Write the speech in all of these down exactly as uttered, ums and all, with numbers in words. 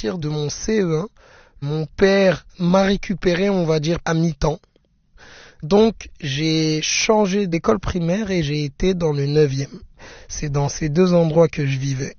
partir de mon C E un, mon père m'a récupéré, on va dire, à mi-temps. Donc, j'ai changé d'école primaire et j'ai été dans le neuvième. C'est dans ces deux endroits que je vivais.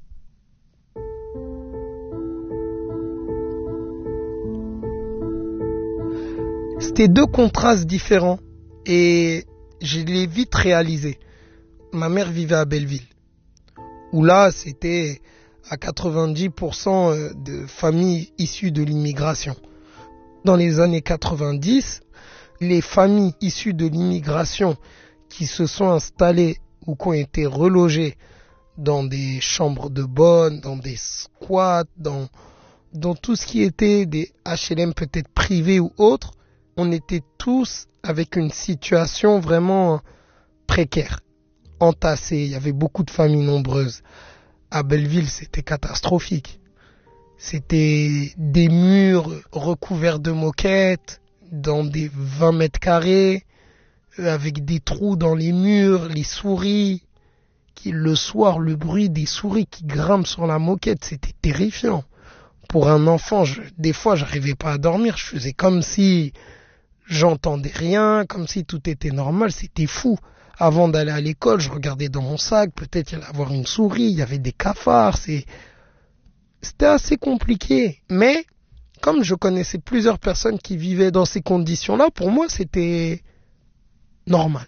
C'était deux contrastes différents et je l'ai vite réalisé. Ma mère vivait à Belleville, où là, c'était à quatre-vingt-dix pour cent de familles issues de l'immigration. Dans les années quatre-vingt-dix, les familles issues de l'immigration qui se sont installées ou qui ont été relogées dans des chambres de bonne, dans des squats, dans, dans tout ce qui était des H L M peut-être privés ou autres, on était tous avec une situation vraiment précaire, entassée. Il y avait beaucoup de familles nombreuses. À Belleville, c'était catastrophique. C'était des murs recouverts de moquettes, dans des vingt mètres carrés, avec des trous dans les murs, les souris, qui le soir, le bruit des souris qui grimpent sur la moquette, c'était terrifiant. Pour un enfant, je, des fois, j'arrivais pas à dormir, je faisais comme si j'entendais rien, comme si tout était normal, c'était fou. Avant d'aller à l'école, je regardais dans mon sac, peut-être il y allait avoir une souris, il y avait des cafards, c'est... C'était assez compliqué. Mais, comme je connaissais plusieurs personnes qui vivaient dans ces conditions-là, pour moi, c'était normal.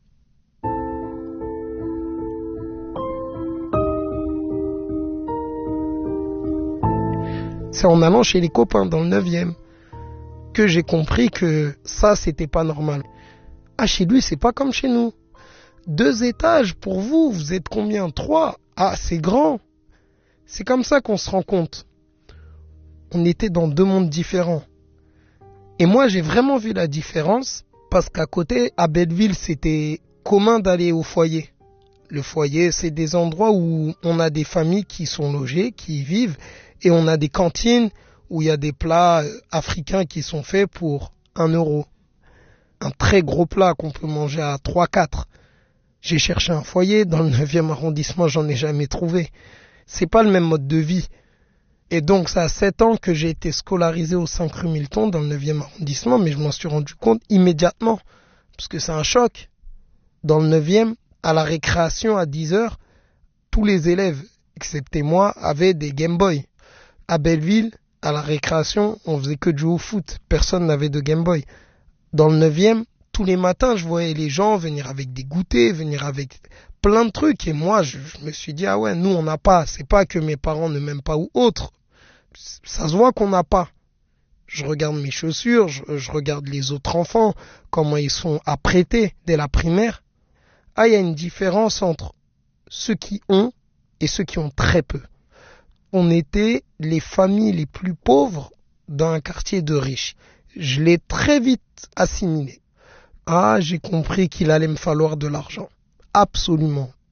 C'est en allant chez les copains dans le neuvième que j'ai compris que ça, c'était pas normal. Ah, chez lui, c'est pas comme chez nous. Deux étages, pour vous, vous êtes combien? Trois? Ah, c'est grand. C'est comme ça qu'on se rend compte. On était dans deux mondes différents. Et moi, j'ai vraiment vu la différence parce qu'à côté, à Belleville, c'était commun d'aller au foyer. Le foyer, c'est des endroits où on a des familles qui sont logées, qui y vivent, et on a des cantines où il y a des plats africains qui sont faits pour un euro. Un très gros plat qu'on peut manger à trois quatre. J'ai cherché un foyer, dans le neuvième arrondissement, j'en ai jamais trouvé. C'est pas le même mode de vie. Et donc, ça a sept ans que j'ai été scolarisé au cinq rue Milton, dans le neuvième arrondissement, mais je m'en suis rendu compte immédiatement, parce que c'est un choc. Dans le neuvième, à la récréation, à dix heures, tous les élèves, excepté moi, avaient des Game Boy. À Belleville, à la récréation, on faisait que de jouer au foot. Personne n'avait de Game Boy. Dans le neuvième, tous les matins, je voyais les gens venir avec des goûters, venir avec plein de trucs. Et moi, je, je me suis dit, ah ouais, nous, on n'a pas. C'est pas que mes parents ne m'aiment pas ou autre. Ça se voit qu'on n'a pas. Je regarde mes chaussures, je, je regarde les autres enfants, comment ils sont apprêtés dès la primaire. Ah, il y a une différence entre ceux qui ont et ceux qui ont très peu. On était les familles les plus pauvres dans un quartier de riches. Je l'ai très vite assimilé. Ah, j'ai compris qu'il allait me falloir de l'argent. Absolument.